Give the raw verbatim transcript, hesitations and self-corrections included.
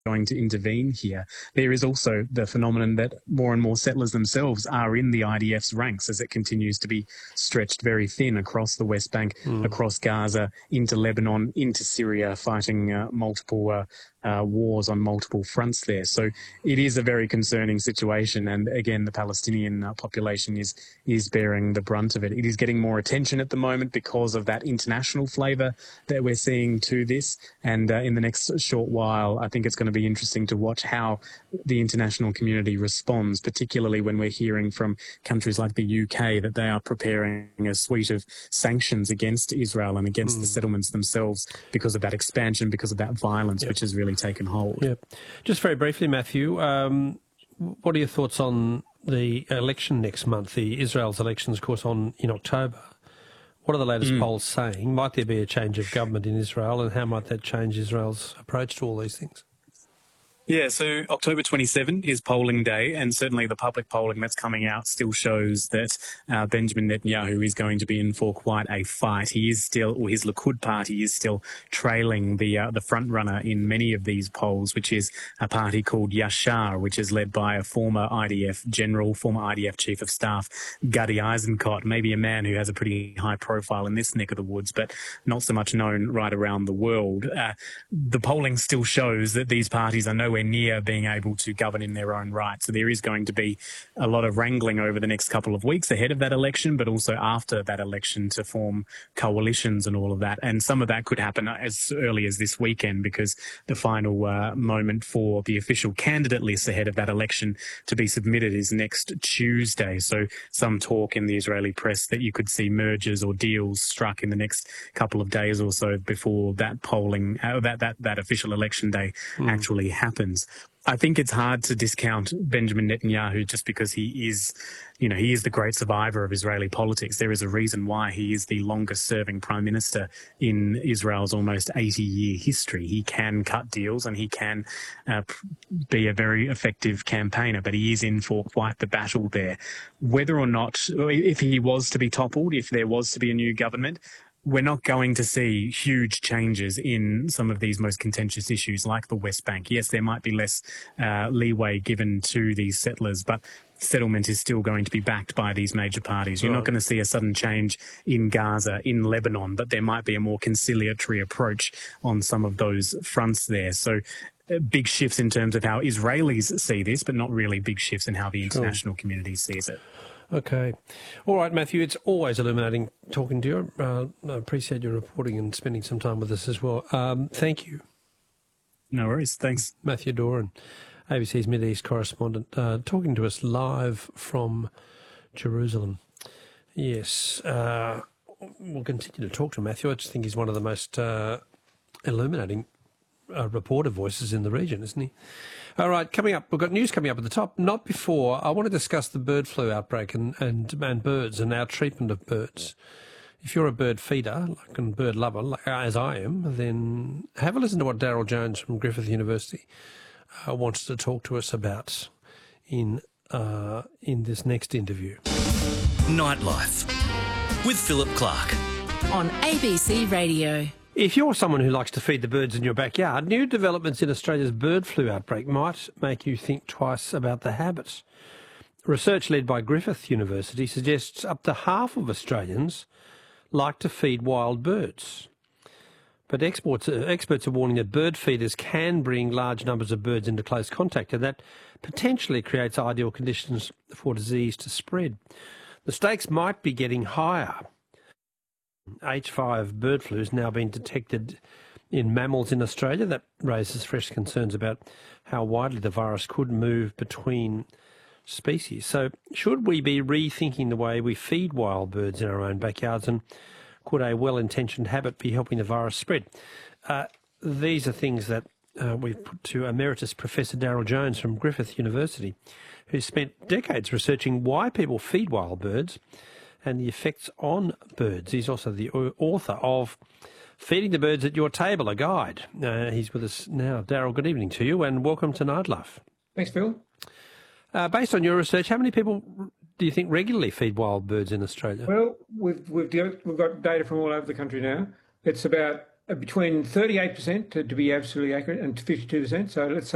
going to intervene here. There is also the phenomenon that more and more settlers themselves are in the I D F's ranks as it continues to be stretched very thin across the West Bank, mm. across Gaza, into Lebanon, into Syria, fighting uh, multiple uh, uh, wars on multiple fronts there. So it is a very concerning situation. And again, the Palestinian uh, population is is bearing the brunt of it. It is getting more attention at the moment because of that international flavour that we're seeing to this. And uh, in the next short while, I think it's going to be interesting to watch how the international community responds, particularly when we're hearing from countries like the U K that they are preparing a suite of sanctions against Israel and against mm. the settlements themselves because of that expansion, because of that violence, yep. which has really taken hold. Yep. Just very briefly, Matthew, um, what are your thoughts on the election next month, the Israel's elections, of course, on in October? What are the latest mm. polls saying? Might there be a change of government in Israel, and how might that change Israel's approach to all these things? Yeah, so October twenty-seventh is polling day, and certainly the public polling that's coming out still shows that uh, Benjamin Netanyahu is going to be in for quite a fight. He is still, or his Likud party is still trailing the uh, the front runner in many of these polls, which is a party called Yashar, which is led by a former I D F general, former I D F chief of staff, Gadi Eisenkot, maybe a man who has a pretty high profile in this neck of the woods, but not so much known right around the world. Uh, the polling still shows that these parties are nowhere near being able to govern in their own right. So there is going to be a lot of wrangling over the next couple of weeks ahead of that election, but also after that election to form coalitions and all of that. And some of that could happen as early as this weekend, because the final uh, moment for the official candidate list ahead of that election to be submitted is next Tuesday. So some talk in the Israeli press that you could see mergers or deals struck in the next couple of days or so before that polling, uh, that, that, that official election day mm. actually happens. I think it's hard to discount Benjamin Netanyahu just because he is, you know, he is the great survivor of Israeli politics. There is a reason why he is the longest serving prime minister in Israel's almost eighty year history. He can cut deals and he can uh, be a very effective campaigner, but he is in for quite the battle there. Whether or not, if he was to be toppled, if there was to be a new government, we're not going to see huge changes in some of these most contentious issues like the West Bank. Yes, there might be less uh, leeway given to these settlers, but settlement is still going to be backed by these major parties. You're right. not going to see a sudden change in Gaza, in Lebanon, but there might be a more conciliatory approach on some of those fronts there. So uh, big shifts in terms of how Israelis see this, but not really big shifts in how the international sure. community sees it. Okay. All right, Matthew, it's always illuminating talking to you. Uh, I appreciate your reporting and spending some time with us as well. Um, thank you. No worries. Thanks. Matthew Doran, A B C's Mideast correspondent, uh, talking to us live from Jerusalem. Yes, uh, we'll continue to talk to Matthew. I just think he's one of the most uh, illuminating uh, reporter voices in the region, isn't he? All right, coming up, we've got news coming up at the top. Not before, I want to discuss the bird flu outbreak and, and, and birds and our treatment of birds. If you're a bird feeder like a bird lover, like, as I am, then have a listen to what Daryl Jones from Griffith University uh, wants to talk to us about in uh, in this next interview. Nightlife with Philip Clark on A B C Radio. If you're someone who likes to feed the birds in your backyard, new developments in Australia's bird flu outbreak might make you think twice about the habit. Research led by Griffith University suggests up to half of Australians like to feed wild birds. But experts, uh, experts are warning that bird feeders can bring large numbers of birds into close contact, and that potentially creates ideal conditions for disease to spread. The stakes might be getting higher. H five bird flu has now been detected in mammals in Australia. That raises fresh concerns about how widely the virus could move between species. So should we be rethinking the way we feed wild birds in our own backyards, and could a well-intentioned habit be helping the virus spread? Uh, these are things that uh, we've put to Emeritus Professor Daryl Jones from Griffith University, who spent decades researching why people feed wild birds and the effects on birds. He's also the author of Feeding the Birds at Your Table, a guide. Uh, he's with us now. Daryl, good evening to you and welcome to Nightlife. Thanks, Phil. Uh, based on your research, how many people do you think regularly feed wild birds in Australia? Well, we've, we've, we've got data from all over the country now. It's about between thirty-eight percent, to, to be absolutely accurate, and fifty-two percent. So let's say